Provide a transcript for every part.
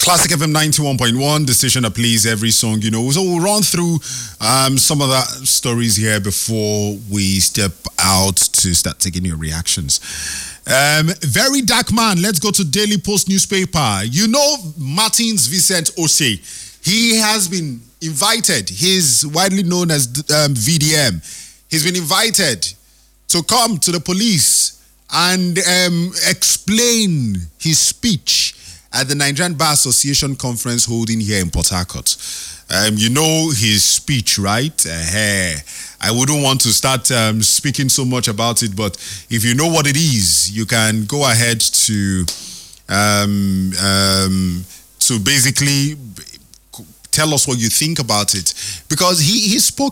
Classic FM 91.1, the station that plays every song, you know. So we'll run through some of the stories here before we step out to start taking your reactions. Very dark man. Let's go to Daily Post newspaper. You know Martins Vincent Osei. He has been invited. He's widely known as VDM. He's been invited to come to the police and explain his speech at the Nigerian Bar Association conference holding here in Port Harcourt. You know his speech, right? I wouldn't want to start speaking so much about it, but if you know what it is, you can go ahead to basically tell us what you think about it. Because he spoke.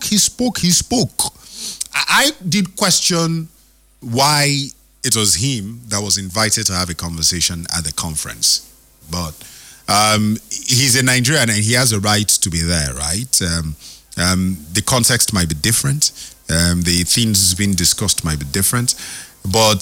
I did question why it was him that was invited to have a conversation at the conference. But he's a Nigerian and he has a right to be there, right? The context might be different. The things being discussed might be different. But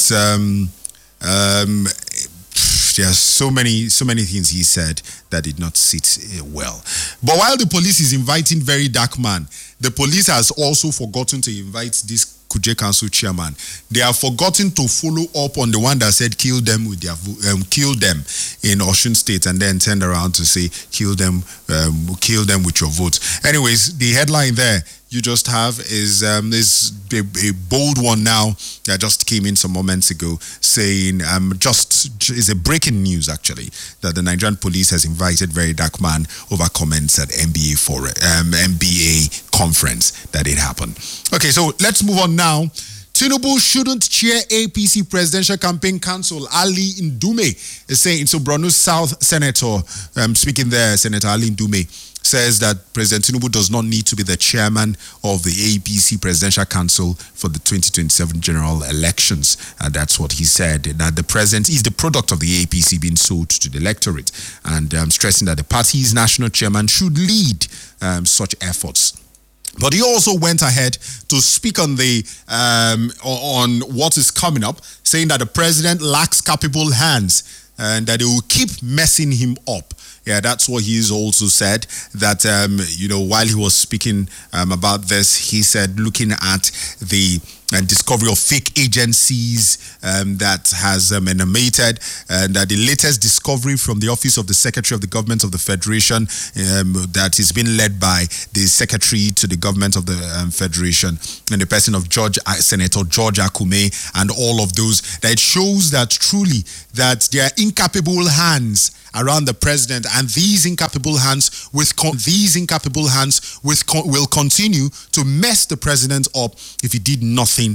there's so many things he said that did not sit well. But while the police is inviting very dark man, the police has also forgotten to invite this Kuje Council chairman. They have forgotten to follow up on the one that said kill them with their kill them in Osun State, and then turned around to say kill them with your vote. Anyways, the headline there you just have is a bold one now that just came in some moments ago, saying is a breaking news actually that the Nigerian police has invited very dark man over comments at NBA conference that it happened. Okay, so let's move on now. Tinubu shouldn't chair APC Presidential Campaign Council. Ali Ndume is saying, so Borno South Senator, speaking there, Senator Ali Ndume, says that President Tinubu does not need to be the chairman of the APC Presidential Council for the 2027 general elections. And that's what he said, that the president is the product of the APC being sold to the electorate, and stressing that the party's national chairman should lead such efforts. But he also went ahead to speak on the on what is coming up, saying that the president lacks capable hands and that it will keep messing him up. Yeah, that's what he's also said, that, while he was speaking about this, he said, looking at the discovery of fake agencies that has emanated, and that the latest discovery from the Office of the Secretary of the Government of the Federation that is being led by the Secretary to the Government of the Federation, and the person of Senator George Akume, and all of those, that it shows that truly that there are incapable hands around the president, and these incapable hands will continue to mess the president up if he did nothing